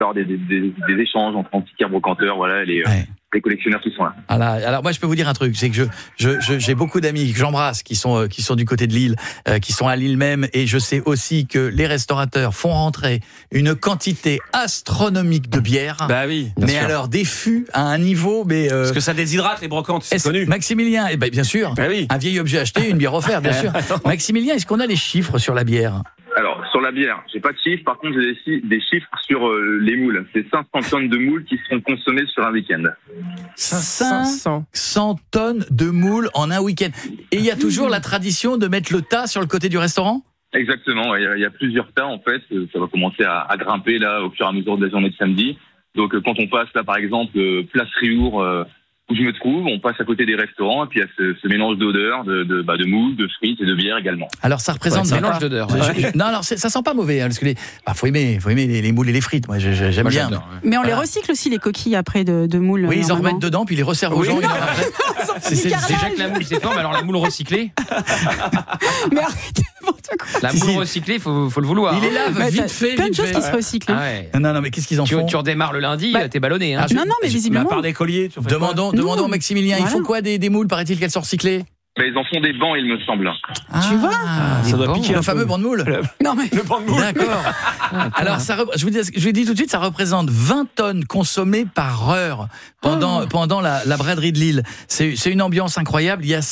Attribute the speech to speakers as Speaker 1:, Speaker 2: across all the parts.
Speaker 1: avoir des échanges entre antiquaires, brocanteurs, voilà, les collectionneurs qui sont là.
Speaker 2: Alors moi je peux vous dire un truc, c'est que j'ai beaucoup d'amis que j'embrasse qui sont du côté de Lille, qui sont à Lille même, et je sais aussi que les restaurateurs font rentrer une quantité astronomique de bière.
Speaker 3: Bah oui.
Speaker 2: Mais sûr. Alors des fûts à un niveau, mais
Speaker 3: parce que ça déshydrate les brocantes, c'est connu.
Speaker 2: Maximilien, bien sûr.
Speaker 3: Bah oui.
Speaker 2: Un vieil objet acheté, une bière offerte, bien sûr. Maximilien, est-ce qu'on a les chiffres sur la bière ?
Speaker 1: Alors, sur la bière, j'ai pas de chiffres. Par contre, j'ai des chiffres sur les moules. C'est 500 tonnes de moules qui seront consommées sur un week-end.
Speaker 2: 500 tonnes de moules en un week-end. Et il y a toujours la tradition de mettre le tas sur le côté du restaurant ?
Speaker 1: Exactement. Il y a plusieurs tas, en fait. Ça va commencer à grimper, là, au fur et à mesure de la journée de samedi. Donc, quand on passe, là, par exemple, place Riour, où je me trouve, on passe à côté des restaurants, et puis il y a ce mélange d'odeurs, de moules, de frites et de bière également.
Speaker 2: Alors ça représente
Speaker 3: un mélange d'odeurs.
Speaker 2: Non, alors ça sent pas mauvais, parce que faut aimer les moules et les frites. Moi, j'aime bien.
Speaker 4: Mais on les recycle aussi, les coquilles après de moules.
Speaker 2: Oui, ils en remettent dedans, puis ils les resservent aux gens.
Speaker 3: C'est déjà que la moule c'est fort, mais alors la moule recyclée.
Speaker 4: Mais arrêtez n'importe quoi.
Speaker 3: La moule recyclée, faut le vouloir.
Speaker 2: Il est là, vite fait.
Speaker 4: Plein de choses qui se recyclent.
Speaker 2: Non, mais qu'est-ce qu'ils en font ?
Speaker 3: Tu redémarres le lundi, t'es ballonné.
Speaker 4: Non, mais visiblement.
Speaker 3: À part des colliers.
Speaker 2: Demandons Maximilien, ils font quoi des moules, paraît-il qu'elles sont recyclées ?
Speaker 1: Mais ils en font des bancs, il me semble.
Speaker 4: Tu vois ?
Speaker 2: Ça doit piquer le fameux banc de moules.
Speaker 4: Non mais
Speaker 2: le banc de moules. D'accord. Alors je vous dis tout de suite, ça représente 20 tonnes consommées par heure pendant la braderie de Lille. C'est une ambiance incroyable. Il y a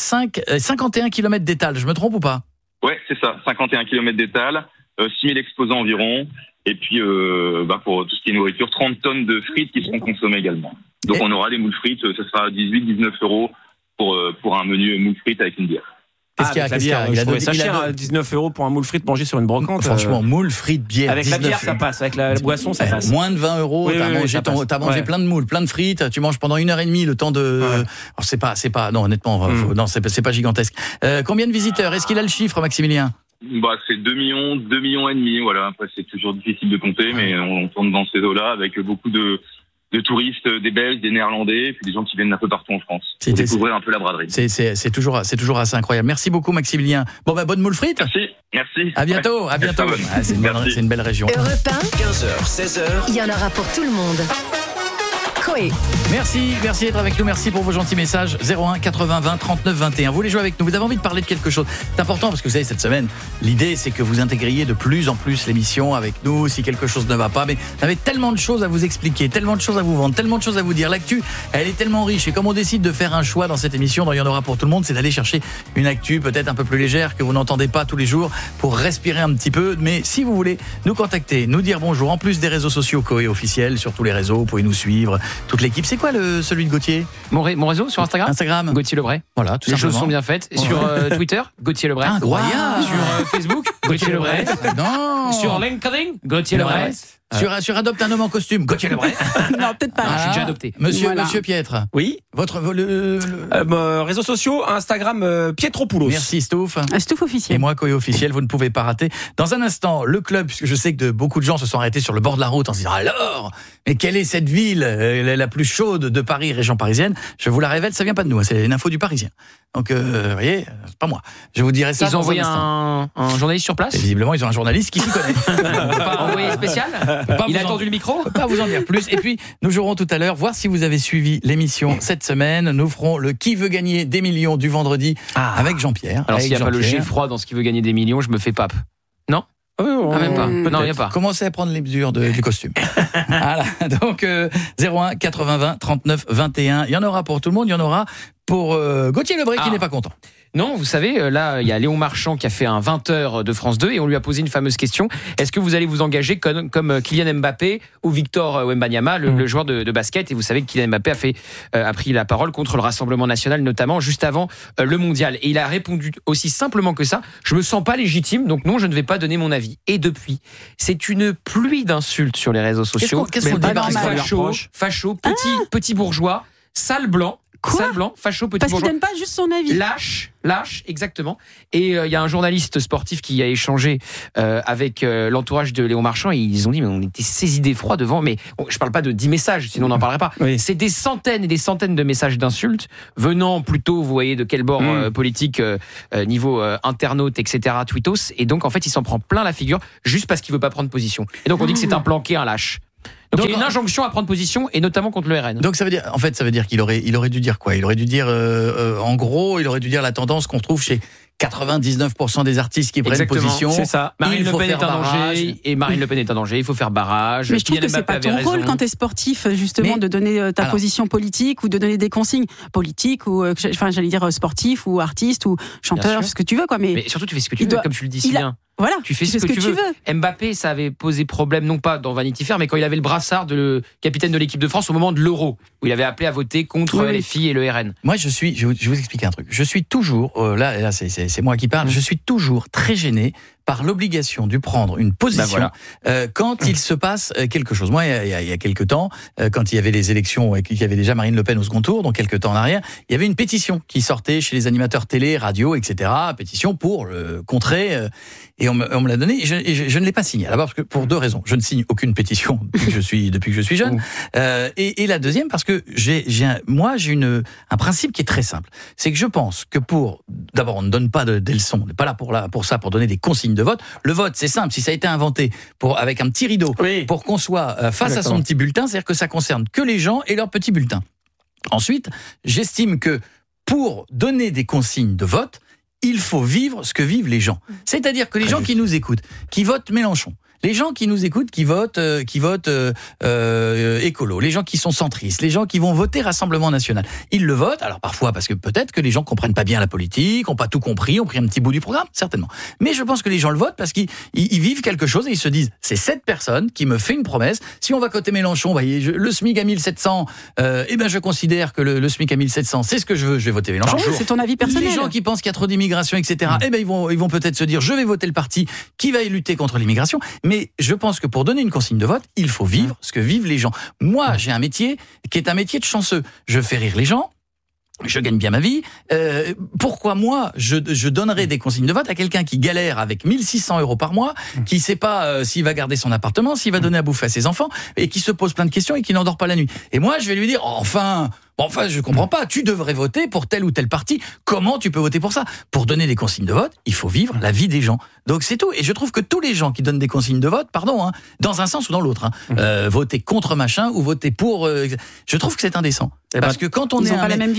Speaker 2: 51 km d'étal. Je me trompe ou pas ?
Speaker 1: Ouais, c'est ça. 51 km d'étal, 6000 exposants environ. Et puis, pour tout ce qui est nourriture, 30 tonnes de frites qui seront consommées également. Donc, on aura des moules frites, ça sera 18-19 euros pour un menu moules frites avec une bière.
Speaker 2: Qu'est-ce qu'il y a
Speaker 3: Il a trouvé ça cher, 19 euros pour un moule frite mangé sur une brocante.
Speaker 2: Franchement, moule frites, bière.
Speaker 3: Avec 19... la bière, ça passe. Avec la boisson, ça passe.
Speaker 2: Moins de 20 euros, t'as mangé plein de moules, plein de frites. Tu manges pendant 1h30 le temps de. Ouais. Alors, c'est pas. Non, honnêtement, non, c'est pas gigantesque. Combien de visiteurs ? Est-ce qu'il a le chiffre, Maximilien ?
Speaker 1: C'est 2 millions et demi. Voilà. Après, c'est toujours difficile de compter, mais on tourne dans ces eaux-là avec beaucoup de touristes, des Belges, des Néerlandais, et puis des gens qui viennent d'un peu partout en France pour découvrir un peu la braderie.
Speaker 2: C'est toujours assez incroyable. Merci beaucoup, Maximilien. Bonne moule frite.
Speaker 1: Merci.
Speaker 2: À bientôt. C'est une belle région.
Speaker 5: Europe 1,
Speaker 6: 15h, 16h.
Speaker 5: Il y en aura pour tout le monde. Coé.
Speaker 2: Merci d'être avec nous. Merci pour vos gentils messages. 01 80 20 39 21. Vous voulez jouer avec nous ? Vous avez envie de parler de quelque chose ? C'est important parce que vous savez, cette semaine, l'idée c'est que vous intégriez de plus en plus l'émission avec nous. Si quelque chose ne va pas, mais vous avez tellement de choses à vous expliquer, tellement de choses à vous vendre, tellement de choses à vous dire. L'actu, elle est tellement riche. Et comme on décide de faire un choix dans cette émission, dont il y en aura pour tout le monde, c'est d'aller chercher une actu peut-être un peu plus légère que vous n'entendez pas tous les jours pour respirer un petit peu. Mais si vous voulez nous contacter, nous dire bonjour, en plus des réseaux sociaux Coé officiels sur tous les réseaux, vous pouvez nous suivre. Toute l'équipe, c'est quoi celui de Gauthier ?
Speaker 3: Mon réseau sur Instagram, Gauthier Lebray.
Speaker 2: Voilà, tout
Speaker 3: les
Speaker 2: simplement.
Speaker 3: choses sont bien faites. Sur Twitter, Gauthier Lebray.
Speaker 2: Incroyable.
Speaker 3: Sur Facebook, Gauthier Lebray.
Speaker 2: Non.
Speaker 3: Sur LinkedIn, Gauthier Lebray.
Speaker 2: Sur Adopte un homme en costume, Gauthier Lebray.
Speaker 4: Non, peut-être pas.
Speaker 3: Je suis déjà adopté.
Speaker 2: Monsieur Pietre.
Speaker 3: Oui.
Speaker 2: Votre
Speaker 3: réseaux sociaux, Instagram, Pietropoulos.
Speaker 2: Merci Stouff.
Speaker 4: Stouff officiel.
Speaker 2: Et moi, Coé officiel, vous ne pouvez pas rater. Dans un instant, le club, puisque je sais que beaucoup de gens se sont arrêtés sur le bord de la route en se disant alors, mais quelle est cette ville la plus chaude de Paris, région parisienne ? Je vous la révèle, ça vient pas de nous, c'est une info du Parisien. Donc, vous voyez, c'est pas moi. Je vous dirai ça.
Speaker 3: Ils ont envoyé un journaliste sur place ?
Speaker 2: Et visiblement, ils ont un journaliste qui s'y connaît.
Speaker 3: Pas envoyé spécial ? Il a attendu le micro ?
Speaker 2: Je peux pas vous en dire plus. Et puis, nous jouerons tout à l'heure, voir si vous avez suivi l'émission cette semaine. Nous ferons le Qui veut gagner des millions du vendredi avec Jean-Pierre.
Speaker 3: Alors, s'il n'y a pas le G-froid dans ce qui veut gagner des millions, je me fais pape. Non ? Même pas. Non, il n'y a pas.
Speaker 2: Commencez à prendre les mesures du costume. Voilà. Donc, 01 80 20 39 21. Il y en aura pour tout le monde. Il y en aura pour Gauthier Lebray qui n'est pas content.
Speaker 3: Non, vous savez, là, il y a Léon Marchand qui a fait un 20h de France 2 et on lui a posé une fameuse question. Est-ce que vous allez vous engager comme Kylian Mbappé ou Victor Wembanyama, le joueur de basket ? Et vous savez que Kylian Mbappé a pris la parole contre le Rassemblement National, notamment juste avant le Mondial. Et il a répondu aussi simplement que ça. Je me sens pas légitime, donc non, je ne vais pas donner mon avis. Et depuis, c'est une pluie d'insultes sur les réseaux sociaux.
Speaker 2: Qu'est-ce qu'on dit ?
Speaker 3: Facho, petit bourgeois, sale blanc. Sale blanc, facho, petit
Speaker 4: Parce
Speaker 3: bourgeois.
Speaker 4: qu'il donne pas juste son avis.
Speaker 3: Lâche, exactement. Et il y a un journaliste sportif qui a échangé avec l'entourage de Léon Marchand et ils ont dit mais on était saisis d'effroi devant. Mais je parle pas de 10 messages, sinon on n'en parlerait pas.
Speaker 2: Oui.
Speaker 3: C'est des centaines et des centaines de messages d'insultes venant plutôt, vous voyez, de quel bord politique, niveau internaute, etc. Tweetos. Et donc en fait, il s'en prend plein la figure juste parce qu'il veut pas prendre position. Et donc on dit que c'est un planqué, un lâche. Donc il y a une injonction à prendre position, et notamment contre le RN.
Speaker 2: Donc ça veut dire qu'il aurait dû dire quoi ? Il aurait dû dire, en gros, il aurait dû dire la tendance qu'on trouve chez 99% des artistes qui prennent position.
Speaker 3: C'est ça. Marine Le Pen est en danger, et Marine Le Pen est en danger. Il faut faire barrage.
Speaker 4: Mais je trouve que c'est pas ton rôle quand t'es sportif, justement, de donner ta position politique ou de donner des consignes politiques ou, j'allais dire sportif ou artiste ou chanteur, ce que tu veux, quoi. Mais
Speaker 3: surtout, tu fais ce que tu veux, comme tu le dis si bien.
Speaker 4: Voilà,
Speaker 3: tu fais ce que tu veux. Mbappé, ça avait posé problème, non pas dans Vanity Fair, mais quand il avait le brassard de capitaine de l'équipe de France au moment de l'Euro, où il avait appelé à voter contre les filles et le RN.
Speaker 2: Moi, je vais vous expliquer un truc. Je suis toujours, là c'est moi qui parle, je suis toujours très gêné par l'obligation de prendre une position quand il se passe quelque chose. Moi, il y a quelques temps, quand il y avait les élections et qu'il y avait déjà Marine Le Pen au second tour, donc quelques temps en arrière, il y avait une pétition qui sortait chez les animateurs télé, radio, etc. Pétition pour le contrer, et on me l'a donné. Et je ne l'ai pas signé. D'abord parce que pour deux raisons. Je ne signe aucune pétition depuis que je suis jeune. Et la deuxième parce que j'ai un principe qui est très simple. C'est que je pense que d'abord on ne donne pas des leçons. On n'est pas là pour ça, pour donner des consignes de vote. Le vote, c'est simple. Si ça a été inventé avec un petit rideau, pour qu'on soit face à son petit bulletin, c'est-à-dire que ça concerne que les gens et leur petit bulletin. Ensuite, j'estime que pour donner des consignes de vote, il faut vivre ce que vivent les gens. C'est-à-dire que les gens qui nous écoutent, qui votent Mélenchon, les gens qui nous écoutent, qui votent écolo, les gens qui sont centristes, les gens qui vont voter Rassemblement National, ils le votent. Alors parfois parce que peut-être que les gens comprennent pas bien la politique, ont pas tout compris, ont pris un petit bout du programme, certainement. Mais je pense que les gens le votent parce qu'ils vivent quelque chose et ils se disent c'est cette personne qui me fait une promesse. Si on va côté Mélenchon, le SMIC à 1700, je considère que le SMIC à 1700, c'est ce que je veux, je vais voter Mélenchon.
Speaker 4: C'est ton avis personnel.
Speaker 2: Les gens qui pensent qu'il y a trop d'immigration, etc. Ils vont peut-être se dire je vais voter le parti qui va lutter contre l'immigration. Mais je pense que pour donner une consigne de vote, il faut vivre ce que vivent les gens. Moi, j'ai un métier qui est un métier de chanceux. Je fais rire les gens. Je gagne bien ma vie. Pourquoi moi, je donnerais des consignes de vote à quelqu'un qui galère avec 1600 € par mois, qui sait pas s'il va garder son appartement, s'il va donner à bouffer à ses enfants, et qui se pose plein de questions et qui n'endort pas la nuit. Et moi, je vais lui dire, enfin, je comprends pas. Tu devrais voter pour tel ou tel parti. Comment tu peux voter pour ça ? Pour donner des consignes de vote, il faut vivre la vie des gens. Donc c'est tout. Et je trouve que tous les gens qui donnent des consignes de vote, dans un sens ou dans l'autre, voter contre machin ou voter pour, je trouve que c'est indécent. Parce que quand on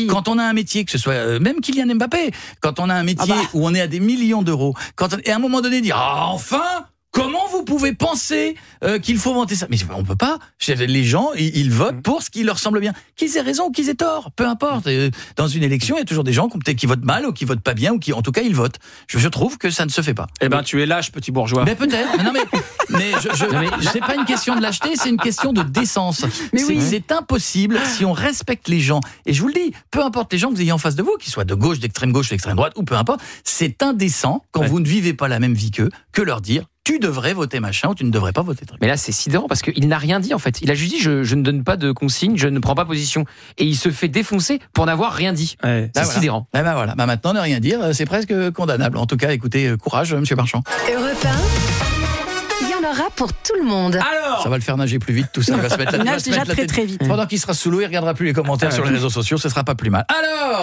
Speaker 2: a un métier, que ce soit même Kylian Mbappé, quand on a un métier où on est à des millions d'euros, et à un moment donné dire enfin. Comment vous pouvez penser qu'il faut voter ça ? Mais on peut pas. Les gens, ils votent pour ce qui leur semble bien. Qu'ils aient raison ou qu'ils aient tort, peu importe. Dans une élection, il y a toujours des gens qui votent mal ou qui votent pas bien ou qui, en tout cas, ils votent. Je trouve que ça ne se fait pas.
Speaker 6: Tu es lâche, petit bourgeois.
Speaker 2: Mais peut-être. Mais c'est pas une question de lâcheté, c'est une question de décence. C'est impossible si on respecte les gens. Et je vous le dis, peu importe les gens que vous ayez en face de vous, qu'ils soient de gauche, d'extrême droite ou peu importe, c'est indécent quand vous ne vivez pas la même vie qu'eux, que leur dire tu devrais voter machin ou tu ne devrais pas voter truc.
Speaker 3: Mais là, c'est sidérant parce qu'il n'a rien dit en fait. Il a juste dit je ne donne pas de consignes, je ne prends pas position. Et il se fait défoncer pour n'avoir rien dit. C'est sidérant.
Speaker 2: Maintenant, ne rien dire, c'est presque condamnable. En tout cas, écoutez, courage, monsieur Marchand.
Speaker 5: Europe 1, il y en aura pour tout le monde.
Speaker 2: Alors, ça va le faire nager plus vite, tout ça. Il va se mettre
Speaker 4: nage déjà très vite.
Speaker 2: Pendant qu'il sera sous l'eau, il regardera plus les commentaires sur les réseaux sociaux, ce sera pas plus mal.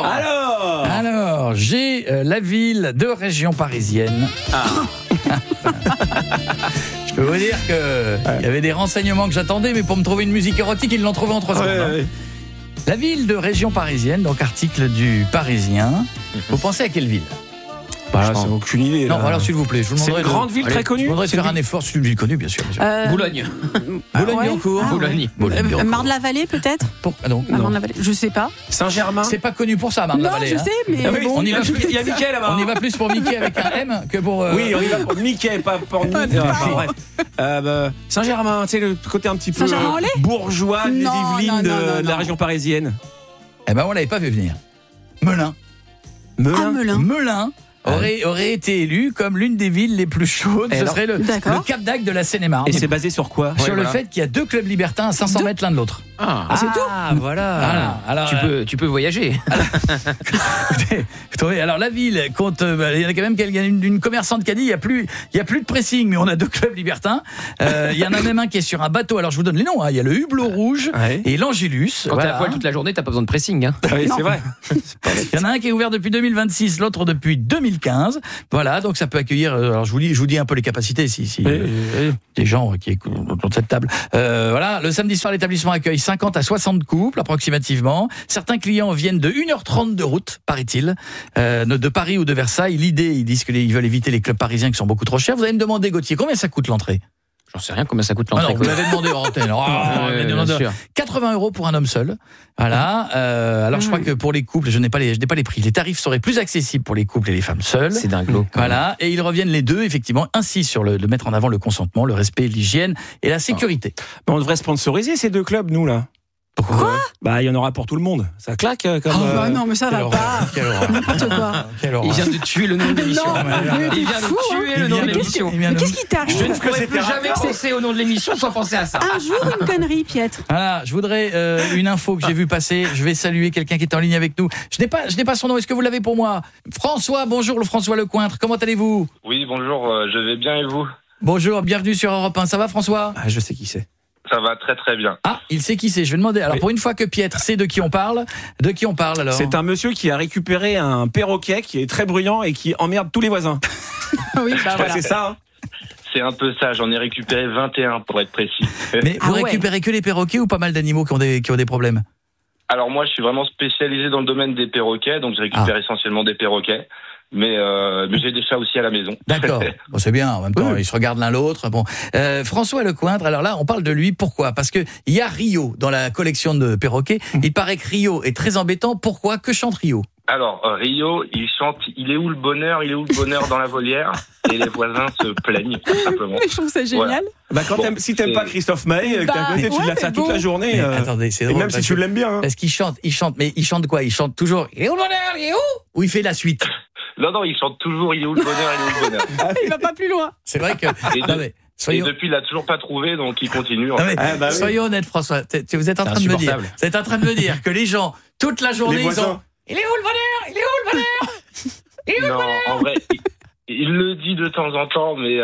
Speaker 2: Alors, j'ai la ville de région parisienne. Je peux vous dire que il y avait des renseignements que j'attendais, mais pour me trouver une musique érotique, ils l'ont trouvé en 3 secondes. La ville de région parisienne, donc article du Parisien. Vous pensez à quelle ville ?
Speaker 6: C'est aucune idée.
Speaker 2: Non, alors s'il vous plaît, je vous demanderai.
Speaker 6: C'est une grande ville très connue.
Speaker 2: Je voudrais faire un effort, c'est une ville connue, bien sûr.
Speaker 3: Boulogne.
Speaker 2: Boulogne-Billancourt.
Speaker 3: Boulogne.
Speaker 4: Marne-la-Vallée, peut-être ?
Speaker 2: Non.
Speaker 4: Marne-la-Vallée, je sais pas.
Speaker 6: Saint-Germain.
Speaker 2: C'est pas connu pour ça, Marne-la-Vallée.
Speaker 4: Non, je sais, mais bon.
Speaker 6: Il y a Mickey là-bas.
Speaker 2: On y va plus pour Mickey avec un M que pour.
Speaker 6: Oui, on y va pour Mickey, pas pour Mickey. Bref. Saint-Germain, tu sais, le côté un petit peu bourgeois des Yvelines de la région parisienne.
Speaker 2: On l'avait pas vu venir. Melun. Melun aurait été élu comme l'une des villes les plus chaudes. Ce serait le Cap d'Agde de la Seine-et-Marne.
Speaker 6: Et c'est basé sur quoi ?
Speaker 2: Sur le fait qu'il y a 2 clubs libertins à 500 mètres l'un de l'autre.
Speaker 3: C'est tout.
Speaker 2: Voilà. Alors,
Speaker 3: tu peux voyager.
Speaker 2: Alors la ville compte, il y en a quand même une commerçante qui a dit il y a plus de pressing, mais on a 2 clubs libertins. Il y en a même un qui est sur un bateau. Alors je vous donne les noms. Il y a le Hublot Rouge et l'Angélus.
Speaker 3: Quand t'es à poil toute la journée, t'as pas besoin de pressing.
Speaker 6: Oui, c'est vrai.
Speaker 2: Il y en a un qui est ouvert depuis 2026, l'autre depuis 2015. Voilà, donc ça peut accueillir. Alors je vous dis un peu les capacités si des gens qui écoutent autour de cette table. Voilà, le samedi soir, l'établissement accueille 50 à 60 couples approximativement. Certains clients viennent de 1h30 de route, paraît-il, de Paris ou de Versailles. L'idée, ils disent qu'ils veulent éviter les clubs parisiens qui sont beaucoup trop chers. Vous allez me demander, Gauthier, combien ça coûte l'entrée ?
Speaker 3: J'en sais rien combien ça coûte l'entrée.
Speaker 2: Vous l'avez demandé en antenne. 80 € pour un homme seul. Voilà. Alors je crois que pour les couples, je n'ai pas les prix. Les tarifs seraient plus accessibles pour les couples et les femmes seules.
Speaker 3: C'est dingue.
Speaker 2: Voilà. Et ils reviennent les deux, effectivement, insistent sur le mettre en avant le consentement, le respect, l'hygiène et la sécurité.
Speaker 6: On devrait sponsoriser ces 2 clubs, nous là.
Speaker 2: Pourquoi ?
Speaker 6: Il y en aura pour tout le monde. Ça claque comme.
Speaker 4: Non, mais ça va pas. N'importe quoi.
Speaker 3: Il vient de tuer le nom de l'émission. Il vient de tuer le nom de l'émission.
Speaker 4: Mais qu'est-ce qui t'arrive ?
Speaker 3: Je ne pourrais plus jamais penser au nom de l'émission sans penser à ça.
Speaker 4: Un jour, une connerie, Pietre.
Speaker 2: Voilà, je voudrais une info que j'ai vue passer. Je vais saluer quelqu'un qui est en ligne avec nous. Je n'ai pas son nom. Est-ce que vous l'avez pour moi ? François, bonjour, François Lecointre. Comment allez-vous ?
Speaker 7: Oui, bonjour, je vais bien et vous ?
Speaker 2: Bonjour, bienvenue sur Europe 1. Ça va, François ?
Speaker 6: Je sais qui c'est.
Speaker 7: Ça va très très bien.
Speaker 2: Ah, il sait qui c'est, je vais demander. Alors pour une fois que Pietre sait de qui on parle alors ?
Speaker 6: C'est un monsieur qui a récupéré un perroquet qui est très bruyant et qui emmerde tous les voisins.
Speaker 4: Oui, voilà.
Speaker 6: C'est ça. Hein.
Speaker 7: C'est un peu ça, j'en ai récupéré 21 pour être précis.
Speaker 2: Mais vous récupérez que les perroquets ou pas mal d'animaux qui ont des problèmes ?
Speaker 7: Alors moi je suis vraiment spécialisé dans le domaine des perroquets, donc je récupère essentiellement des perroquets. Mais j'ai des chats aussi à la maison.
Speaker 2: D'accord, bon, c'est bien, en même temps, ils se regardent l'un l'autre. Bon, François Lecointre, alors là, on parle de lui, pourquoi ? Parce que il y a Rio dans la collection de perroquets. Il paraît que Rio est très embêtant. Pourquoi ? Que chante Rio ?
Speaker 7: Alors, Rio, il chante « Il est où le bonheur ? Il est où le bonheur dans la volière ?» Et les voisins se plaignent, tout simplement.
Speaker 4: Je trouve ça génial.
Speaker 7: Voilà.
Speaker 6: Si t'aimes pas Christophe Maé, à côté, tu l'as ça toute la journée.
Speaker 2: Attendez, c'est drôle.
Speaker 6: Même si tu l'aimes bien. Hein.
Speaker 2: Parce qu'il chante, mais il chante quoi ? Il chante toujours « Il est où le bonheur ? Il est où ?» Ou il fait la suite ?
Speaker 7: Non, il chante toujours « Il est où le bonheur ? Il est où le bonheur ?»
Speaker 4: Il va pas plus loin.
Speaker 2: C'est vrai que...
Speaker 7: Et depuis, il l'a toujours pas trouvé, donc il continue.
Speaker 2: Soyons honnêtes, François. Vous êtes en train de me dire que les gens, toute la journée, ils ont... Il est où le bonheur ? Il est où le bonheur ? Il est où le bonheur ?
Speaker 7: Non, en vrai, il le dit de temps en temps, mais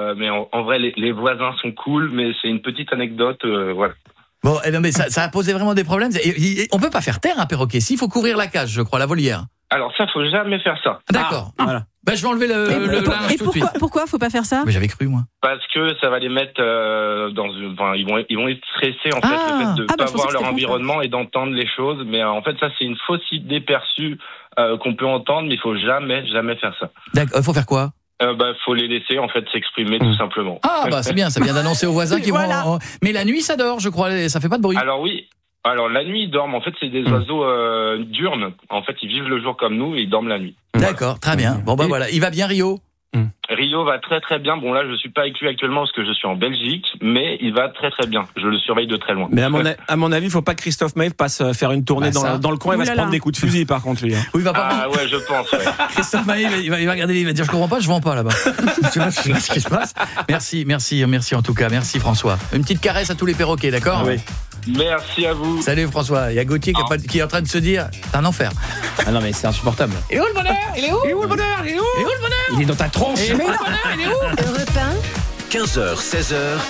Speaker 7: en vrai, les voisins sont cool, mais c'est une petite anecdote, voilà.
Speaker 2: Bon, non, mais ça a posé vraiment des problèmes. On peut pas faire taire un perroquet. S'il faut couvrir la cage, je crois, la volière.
Speaker 7: Alors ça, faut jamais faire ça.
Speaker 2: D'accord. Voilà. Je vais enlever le linge tout de suite.
Speaker 4: Pourquoi faut pas faire ça ?
Speaker 2: Mais j'avais cru, moi.
Speaker 7: Parce que ça va les mettre dans une... Enfin, ils vont être stressés, en fait, le fait de pas voir leur environnement et d'entendre les choses. Mais en fait, ça, c'est une fausse idée perçue qu'on peut entendre, mais il faut jamais faire ça.
Speaker 2: D'accord. Il faut faire quoi ?
Speaker 7: Faut les laisser, en fait, s'exprimer, tout simplement.
Speaker 2: Ah, c'est bien. Ça vient d'annoncer aux voisins qui vont... Mais la nuit, ça dort, je crois. Ça fait pas de bruit.
Speaker 7: Alors oui. Alors la nuit, ils dorment. En fait, c'est des oiseaux diurnes. En fait, ils vivent le jour comme nous et ils dorment la nuit.
Speaker 2: D'accord, très bien. Bon, voilà. Il va bien, Rio ?
Speaker 7: Rio va très très bien. Bon là, je suis pas avec lui actuellement parce que je suis en Belgique, mais il va très très bien. Je le surveille de très loin.
Speaker 6: Mais à mon avis, il faut pas que Christophe Maé passe faire une tournée dans le coin. Il va se prendre des coups de fusil, par contre, lui. Hein.
Speaker 2: Oui, il va pas.
Speaker 7: Ah ouais, je pense. Ouais.
Speaker 2: Christophe Maé, il va regarder, il va dire je comprends pas, je vends pas là-bas. Tu vois ce qui se passe. Merci en tout cas. Merci François. Une petite caresse à tous les perroquets, d'accord ?
Speaker 6: Oui.
Speaker 7: Merci à vous.
Speaker 2: Salut François. Il y a Gauthier qui est en train de se dire c'est un enfer.
Speaker 3: Ah non mais c'est insupportable.
Speaker 2: Et où le bonheur ? Il est où ?
Speaker 3: Il est où le bonheur ? Il est où ?
Speaker 2: Il est où le bonheur ?
Speaker 3: Il est dans ta tronche.
Speaker 2: Et où le bonheur ? Il est où ?
Speaker 5: Europe 1.
Speaker 8: 15h, 16h.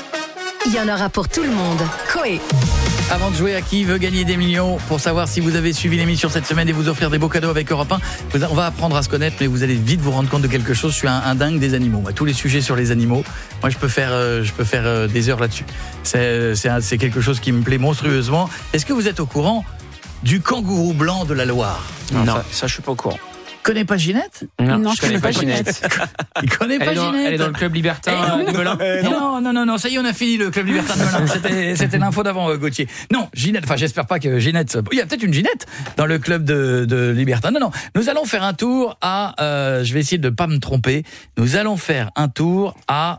Speaker 5: Il y en aura pour tout le monde. Coé.
Speaker 2: Avant de jouer à qui veut gagner des millions, pour savoir si vous avez suivi l'émission cette semaine et vous offrir des beaux cadeaux avec Europe 1, on va apprendre à se connaître, mais vous allez vite vous rendre compte de quelque chose. Je suis un dingue des animaux. Moi, tous les sujets sur les animaux, moi je peux faire des heures là-dessus. C'est quelque chose qui me plaît monstrueusement. Est-ce que vous êtes au courant du kangourou blanc de la Loire ?
Speaker 3: Non, ça je suis pas au courant.
Speaker 2: Connais pas Ginette ?
Speaker 3: Non, je connais pas Ginette.
Speaker 2: Il connaît pas Ginette.
Speaker 3: Elle est dans le club libertin de Melun.
Speaker 2: Non, ça y est, on a fini le club libertin de Melun. C'était l'info d'avant, Gauthier. Non, Ginette, enfin j'espère pas que Ginette... Il y a peut-être une Ginette dans le club de libertin. Non, nous allons faire un tour à... je vais essayer de pas me tromper. Nous allons faire un tour à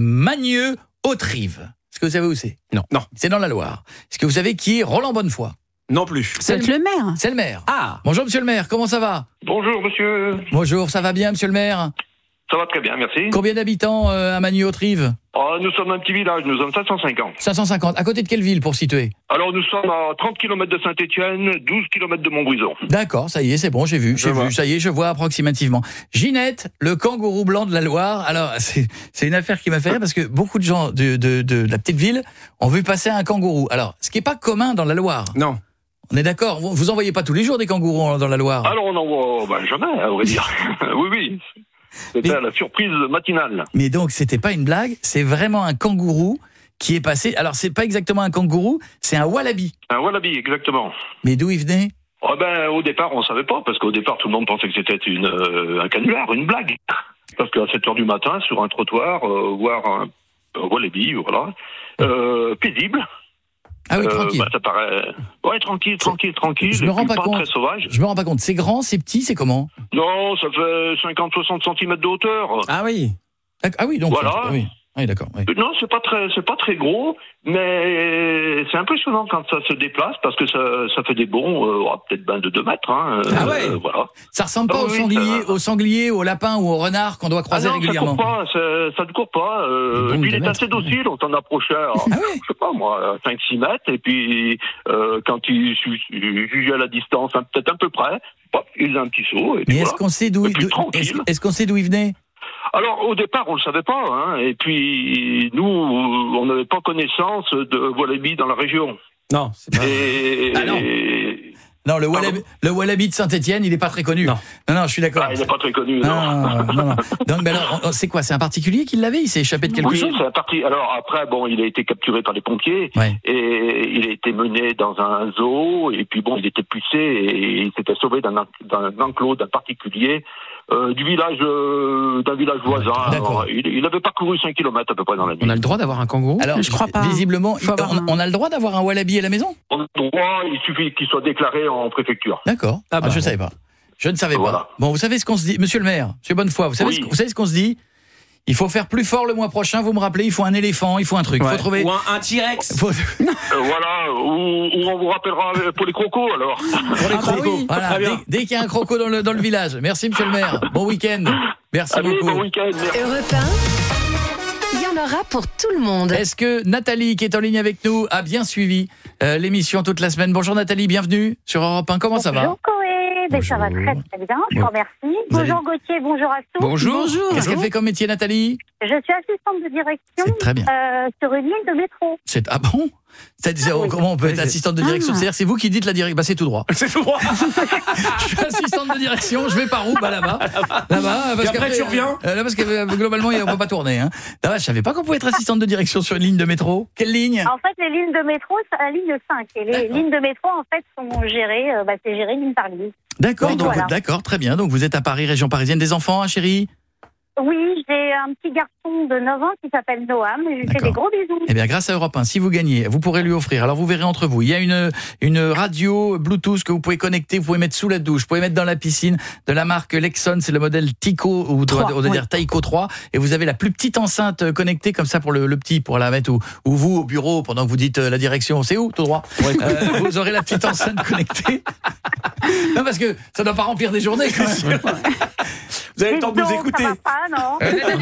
Speaker 2: Magneux-Autrive. Est-ce que vous savez où c'est ?
Speaker 6: Non.
Speaker 2: C'est dans la Loire. Est-ce que vous savez qui est Roland Bonnefoy ?
Speaker 6: Non plus.
Speaker 4: C'est le maire.
Speaker 2: C'est le maire.
Speaker 3: Ah.
Speaker 2: Bonjour monsieur le maire, comment ça va ?
Speaker 7: Bonjour monsieur.
Speaker 2: Bonjour, ça va bien monsieur le maire ?
Speaker 8: Ça va très bien, merci.
Speaker 2: Combien d'habitants à Magny-Haute-Rive ?
Speaker 8: Nous sommes un petit village, nous sommes 550.
Speaker 2: 550. À côté de quelle ville pour situer ?
Speaker 8: Alors nous sommes à 30 km de Saint-Étienne, 12 km de Montbrison.
Speaker 2: D'accord, ça y est, c'est bon, j'ai vu, ça y est, je vois approximativement. Ginette, le kangourou blanc de la Loire. Alors, c'est une affaire qui m'a fait rire parce que beaucoup de gens de la petite ville ont vu passer un kangourou. Alors, ce qui n'est pas commun dans la Loire.
Speaker 6: Non.
Speaker 2: On est d'accord, vous en voyez pas tous les jours des kangourous dans la Loire ?
Speaker 8: Alors on en voit jamais, à vrai dire. Oui. C'était la surprise matinale.
Speaker 2: Mais donc, c'était pas une blague, c'est vraiment un kangourou qui est passé. Alors, c'est pas exactement un kangourou, c'est un wallaby.
Speaker 8: Un wallaby, exactement.
Speaker 2: Mais d'où il venait ?
Speaker 8: Au départ, on savait pas, parce qu'au départ, tout le monde pensait que c'était un canular, une blague. Parce qu'à 7h du matin, sur un trottoir, voir un wallaby, voilà, paisible.
Speaker 2: Ah oui, tranquille.
Speaker 8: Ça paraît... Ouais, tranquille.
Speaker 2: Je me rends pas compte.
Speaker 8: Très sauvage.
Speaker 2: Je me rends pas compte. C'est grand, c'est petit, c'est comment ?
Speaker 8: Non, ça fait 50-60 cm de hauteur.
Speaker 6: Ah oui.
Speaker 2: Ah oui, donc...
Speaker 8: Voilà.
Speaker 2: Oui, d'accord. Oui.
Speaker 8: Non, c'est pas très gros, mais c'est impressionnant quand ça se déplace parce que ça fait des bonds, peut-être de 2 mètres. Voilà.
Speaker 2: Ça ressemble pas au sanglier, au lapin ou au renard qu'on doit croiser régulièrement.
Speaker 8: Ça ne court pas. Puis il est assez docile, on s'en approchait à, je sais pas moi, 5-6 mètres, et puis quand il jugeait à la distance, peut-être un peu près, il a un petit saut. Et puis
Speaker 2: mais est-ce qu'on sait d'où il venait ?
Speaker 8: Alors, au départ, on le savait pas, et puis nous, on n'avait pas connaissance de wallaby dans la région.
Speaker 6: Non, c'est pas...
Speaker 2: Non, le wallaby de Saint-Étienne, il n'est pas très connu. Non, je suis d'accord.
Speaker 8: Il n'est pas très connu,
Speaker 2: non. Donc, mais alors, c'est quoi ? C'est un particulier qui l'avait ? Il s'est échappé de quelque chose ?
Speaker 8: Oui, c'est un particulier. Alors après, il a été capturé par les pompiers, et il a été mené dans un zoo, et puis il était pucé, et il s'était sauvé d'un enclos d'un particulier, d'un village voisin. Alors, il avait parcouru 5 km à peu près dans la nuit.
Speaker 3: On a le droit d'avoir un kangourou ?
Speaker 2: Alors, je crois pas. Visiblement, on a le droit d'avoir un wallaby à la maison ?
Speaker 8: On a le droit, il suffit qu'il soit déclaré en préfecture.
Speaker 2: D'accord. Je ne savais pas. Je ne savais pas. Bon, vous savez ce qu'on se dit, Monsieur le maire, Monsieur Bonnefoy, vous savez ce qu'on se dit ? Il faut faire plus fort le mois prochain, vous me rappelez, il faut un éléphant, il faut un truc. Il faut trouver...
Speaker 6: Ou un T-Rex.
Speaker 8: Voilà, ou on vous rappellera pour les crocos alors.
Speaker 2: Pour les crocos. Voilà, dès qu'il y a un croco dans le village. Merci Monsieur le maire. Bon week-end. Merci beaucoup.
Speaker 8: Bon week-end.
Speaker 5: Europe 1, il y en aura pour tout le monde.
Speaker 2: Est-ce que Nathalie, qui est en ligne avec nous, a bien suivi l'émission toute la semaine ? Bonjour Nathalie, bienvenue sur Europe 1. Comment ça va ?
Speaker 9: Bonjour Coé, ça va très bien, je vous remercie. Bonjour Gauthier, bonjour à tous.
Speaker 2: Bonjour. Qu'est-ce qu'elle fait comme métier Nathalie ?
Speaker 9: Je suis assistante de direction
Speaker 2: très bien.
Speaker 9: Sur une ligne de métro.
Speaker 2: Ah bon ? Comment on peut être assistante de direction ? C'est-à-dire c'est vous qui dites la direction ? C'est tout droit.
Speaker 6: C'est tout droit.
Speaker 2: Je suis assistante de direction, je vais par où ? Là-bas.
Speaker 6: Parce qu'après tu reviens.
Speaker 2: Là parce que globalement on ne peut pas tourner. Je savais pas qu'on pouvait être assistante de direction sur une ligne de métro. Quelle ligne ?
Speaker 9: En fait les lignes de métro c'est la ligne 5 et les lignes de métro en fait sont gérées, c'est géré ligne par ligne.
Speaker 2: D'accord, d'accord, très bien. Donc vous êtes à Paris, région parisienne, des enfants, chérie ?
Speaker 9: Oui, j'ai un petit garçon de 9 ans qui s'appelle Noam et je lui fais des gros bisous.
Speaker 2: Eh bien, grâce à Europe 1, si vous gagnez, vous pourrez lui offrir. Alors, vous verrez entre vous. Il y a une radio Bluetooth que vous pouvez connecter, vous pouvez mettre sous la douche, vous pouvez mettre dans la piscine de la marque Lexon, c'est le modèle Tyco, ou on doit dire Tyco 3. Et vous avez la plus petite enceinte connectée, comme ça, pour le petit, pour la mettre ou vous, au bureau, pendant que vous dites la direction. C'est où, tout droit ? Vous aurez la petite enceinte connectée. Non, parce que ça ne doit pas remplir des journées, quand même.
Speaker 6: Vous avez le temps de nous écouter.
Speaker 9: Ça va pas, non.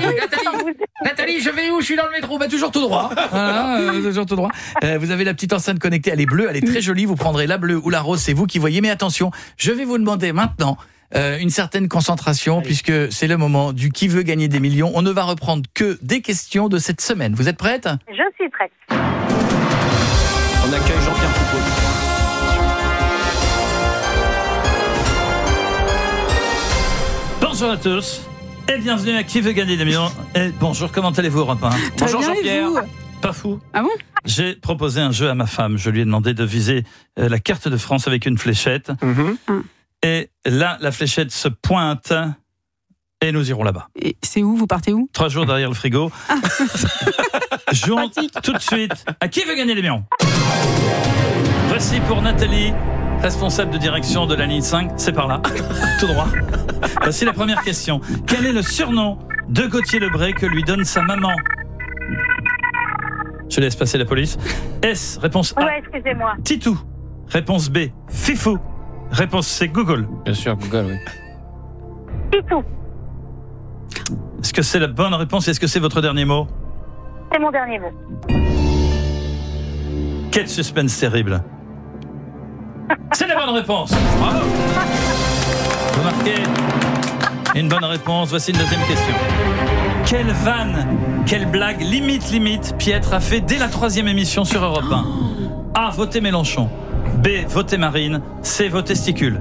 Speaker 2: Nathalie, je vais où ? Je suis dans le métro. Toujours tout droit. Voilà, toujours tout droit. Vous avez la petite enceinte connectée. Elle est bleue, elle est très jolie. Vous prendrez la bleue ou la rose, c'est vous qui voyez. Mais attention, je vais vous demander maintenant une certaine concentration, puisque c'est le moment du qui veut gagner des millions. On ne va reprendre que des questions de cette semaine. Vous êtes prête ?
Speaker 9: Je suis prête.
Speaker 6: On accueille Jean-Pierre Foucault.
Speaker 2: Bonjour à tous et bienvenue à Qui veut gagner des millions. Et bonjour, comment allez-vous, Europe 1 ?
Speaker 6: Bonjour Jean-Pierre.
Speaker 2: Pas fou.
Speaker 4: Ah bon ?
Speaker 2: J'ai proposé un jeu à ma femme. Je lui ai demandé de viser la carte de France avec une fléchette. Et là, la fléchette se pointe et nous irons là-bas.
Speaker 4: Et c'est où ? Vous partez où ?
Speaker 2: 3 jours derrière le frigo. Jouons tout de suite à Qui veut gagner des millions. Voici pour Nathalie, responsable de direction de la ligne 5, c'est par là, tout droit. Voici la première question. Quel est le surnom de Gauthier Lebray que lui donne sa maman ? Je laisse passer la police. S, réponse A.
Speaker 9: Ouais, excusez-moi.
Speaker 2: Titou. Réponse B, Fifou. Réponse C, Google.
Speaker 3: Bien sûr, Google, oui.
Speaker 9: Titou.
Speaker 2: Est-ce que c'est la bonne réponse? Est-ce que c'est votre dernier mot?
Speaker 9: C'est mon dernier mot.
Speaker 2: Quel suspense terrible. C'est la bonne réponse. Bravo. Vous marquez une bonne réponse. Voici une deuxième question. Quelle vanne, quelle blague, limite, Pietre a fait dès la 3e émission sur Europe 1? A. Voter Mélenchon. B. Voter Marine. C. Vos testicules.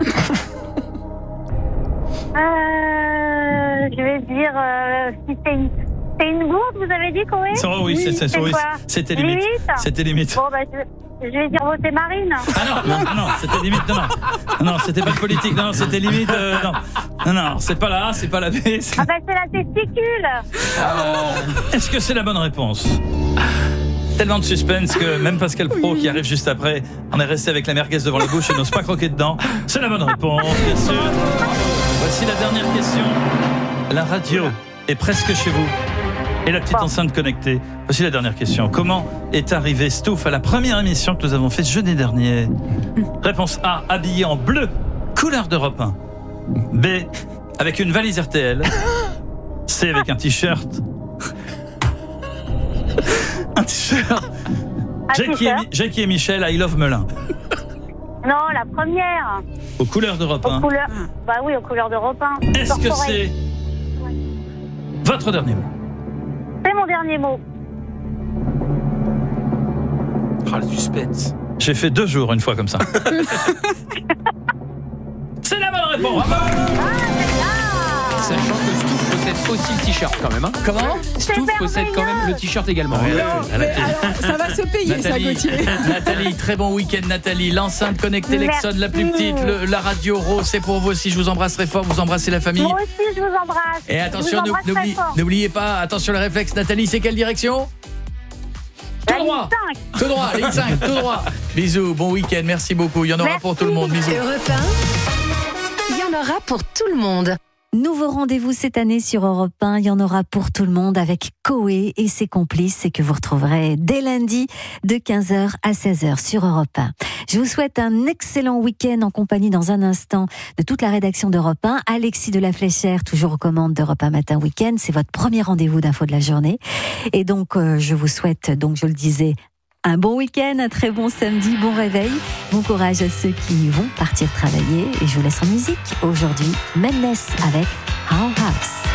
Speaker 9: Je vais dire si c'est une gourde, vous avez dit, Koé?
Speaker 2: Oui, c'était limite. C'était limite.
Speaker 9: Bon, je vais dire voter Marine.
Speaker 2: Ah non, c'était limite. Non, c'était pas politique. Non, c'était limite. Non, c'est pas la A, c'est pas la B.
Speaker 9: C'est la testicule.
Speaker 2: Est-ce que c'est la bonne réponse? Tellement de suspense que même Pascal Praud, qui arrive juste après, en est resté avec la merguez devant la bouche et n'ose pas croquer dedans. C'est la bonne réponse, bien sûr. Voici la dernière question. La radio est presque chez vous. Et la petite enceinte connectée. Voici la dernière question. Comment est arrivé Stouff à la première émission que nous avons faite jeudi dernier? Réponse A, habillé en bleu, couleur d'Europe 1. B, avec une valise RTL. C, avec un t-shirt. Un t-shirt. Jackie et Michel, I love Melun.
Speaker 9: Non, la première.
Speaker 2: Aux couleurs d'Europe 1.
Speaker 9: Bah oui, aux couleurs d'Europe 1.
Speaker 2: Est-ce que c'est votre dernier mot?
Speaker 9: C'est mon dernier mot.
Speaker 6: Oh, le suspense.
Speaker 2: J'ai fait 2 jours une fois comme ça. C'est la bonne réponse.
Speaker 3: Sachant que Stouff possède aussi le t-shirt quand même.
Speaker 2: Comment?
Speaker 3: Stouff possède quand même le t-shirt également.
Speaker 4: Alors, ça va se payer, ça, Gauthier.
Speaker 2: Nathalie, très bon week-end, Nathalie. L'enceinte connectée Lexon, la plus petite, la radio Rose, c'est pour vous aussi. Je vous embrasse très fort. Vous embrassez la famille.
Speaker 9: Moi aussi, je vous embrasse.
Speaker 2: Et attention, n'oubliez pas, attention le réflexe, Nathalie, c'est quelle direction? Tout droit. Tout droit, ligne 5, tout droit. Bisous, bon week-end, merci beaucoup. Il y en aura pour tout le monde. Bisous.
Speaker 5: Europe 1, il y en aura pour tout le monde.
Speaker 10: Nouveau rendez-vous cette année sur Europe 1, il y en aura pour tout le monde avec Koé et ses complices et que vous retrouverez dès lundi de 15h à 16h sur Europe 1. Je vous souhaite un excellent week-end en compagnie dans un instant de toute la rédaction d'Europe 1. Alexis de la Fléchère, toujours aux commandes d'Europe 1 Matin Week-end. C'est votre premier rendez-vous d'info de la journée. Et donc, je vous souhaite, je le disais, un bon week-end, un très bon samedi, bon réveil. Bon courage à ceux qui vont partir travailler. Et je vous laisse en musique. Aujourd'hui, Madness avec Our House.